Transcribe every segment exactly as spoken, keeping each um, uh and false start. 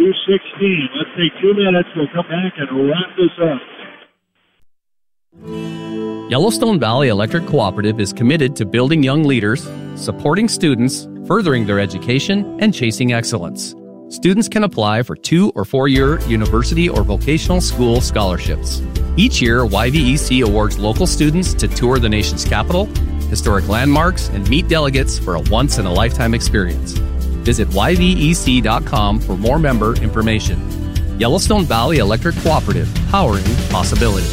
two sixteen. Let's take two minutes. We'll come back and wrap this up. Yellowstone Valley Electric Cooperative is committed to building young leaders, supporting students, furthering their education, and chasing excellence. Students can apply for two- or four-year university or vocational school scholarships. Each year, Y V E C awards local students to tour the nation's capital, historic landmarks, and meet delegates for a once-in-a-lifetime experience. Visit Y V E C dot com for more member information. Yellowstone Valley Electric Cooperative, powering possibility.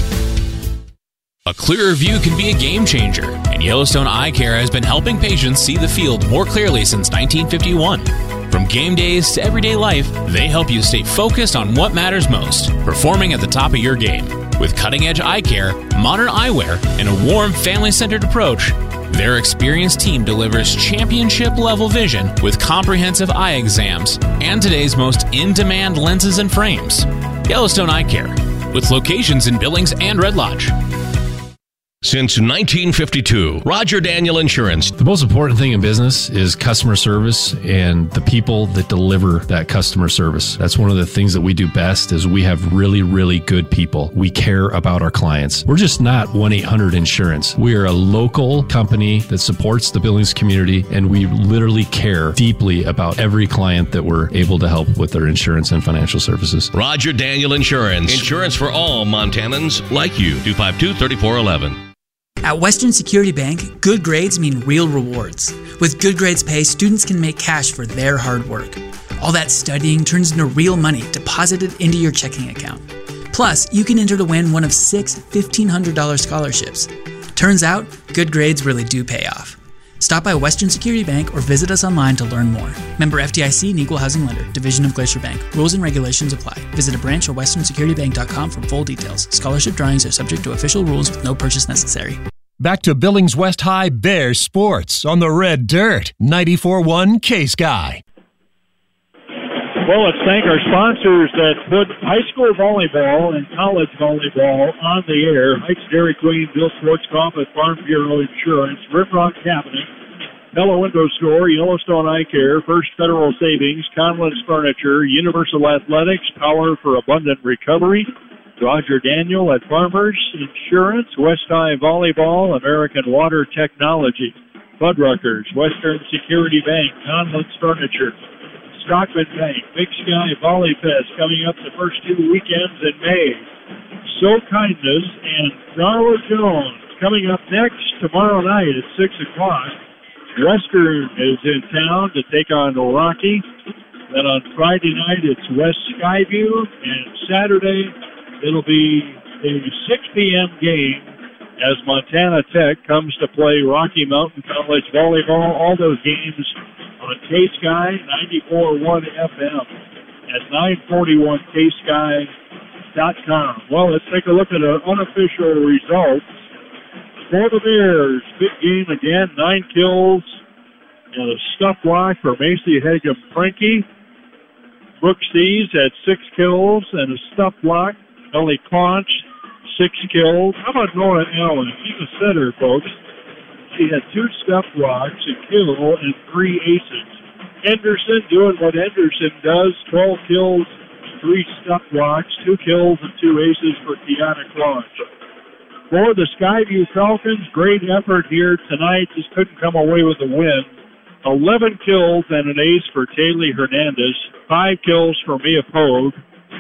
A clearer view can be a game changer, and Yellowstone Eye Care has been helping patients see the field more clearly since nineteen fifty-one. From game days to everyday life, they help you stay focused on what matters most, performing at the top of your game. With cutting-edge eye care, modern eyewear, and a warm, family-centered approach, their experienced team delivers championship-level vision with comprehensive eye exams and today's most in-demand lenses and frames. Yellowstone Eye Care, with locations in Billings and Red Lodge. Since nineteen fifty-two, Roger Daniel Insurance. The most important thing in business is customer service and the people that deliver that customer service. That's one of the things that we do best is we have really, really good people. We care about our clients. We're just not one eight hundred insurance. We are a local company that supports the Billings community, and we literally care deeply about every client that we're able to help with their insurance and financial services. Roger Daniel Insurance. Insurance for all Montanans like you. two five two, three four one one. At Western Security Bank, good grades mean real rewards. With Good Grades Pay, students can make cash for their hard work. All that studying turns into real money deposited into your checking account. Plus, you can enter to win one of six fifteen hundred dollars scholarships. Turns out, good grades really do pay off. Stop by Western Security Bank or visit us online to learn more. Member F D I C and Equal Housing Lender, Division of Glacier Bank. Rules and regulations apply. Visit a branch or western security bank dot com for full details. Scholarship drawings are subject to official rules with no purchase necessary. Back to Billings West High Bears sports on the Red Dirt, ninety-four point one K-Sky. Well, let's thank our sponsors that put high school volleyball and college volleyball on the air. Heights Dairy Queen, Bill Schwartzkopf at Farm Bureau Insurance, Rimrock Cabinet, Pella Window Store, Yellowstone Eye Care, First Federal Savings, Conlon's Furniture, Universal Athletics, Power for Abundant Recovery, Roger Daniel at Farmers Insurance, West High Volleyball, American Water Technology, Fuddruckers, Western Security Bank, Conlon's Furniture, Stockman Bank, Big Sky Volley Fest coming up the first two weekends in May. So Kindness and Darla Jones coming up next tomorrow night at six o'clock. Western is in town to take on Rocky. Then on Friday night it's West Skyview, and Saturday it'll be a six p.m. game as Montana Tech comes to play Rocky Mountain College Volleyball. All those games on K-Sky ninety-four point one F M at nine forty-one K Sky dot com. Well, let's take a look at an unofficial results. For the Bears, big game again, nine kills and a stuff block for Macy Hagum-Prenke. Brooke Steves had six kills and a stuff block. Ellie Conch, six kills. How about Nora Allen? She's a setter, folks. She had two stuff blocks, a kill, and three aces. Henderson doing what Henderson does, twelve kills, three stuff blocks, two kills, and two aces for Kiana Conch. For the Skyview Falcons, great effort here tonight. Just couldn't come away with a win. eleven kills and an ace for Taylor Hernandez. Five kills for Mia Pogue.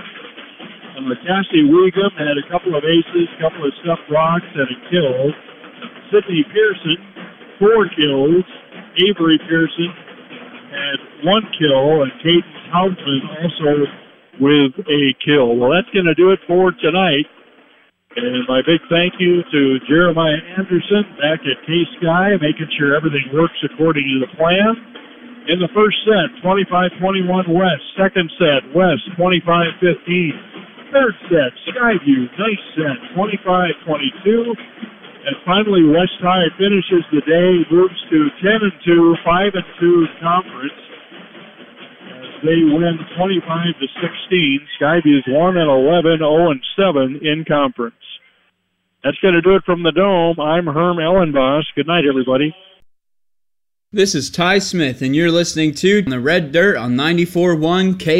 And Cassie Wiegum had a couple of aces, a couple of stuff blocks, and a kill. Sydney Pearson, four kills. Avery Pearson had one kill, and Caden Hauptman also with a kill. Well, that's going to do it for tonight. And my big thank you to Jeremiah Anderson back at K-Sky, making sure everything works according to the plan. In the first set, twenty-five twenty-one West. Second set, West twenty-five fifteen. Third set, Skyview, nice set, twenty-five twenty-two. And finally, West High finishes the day, moves to ten and two, five and two conference. As they win twenty-five to sixteen. Skyview's one and eleven, oh and seven in conference. That's going to do it from the Dome. I'm Herm Ellenboss. Good night, everybody. This is Ty Smith, and you're listening to The Red Dirt on ninety-four point one K.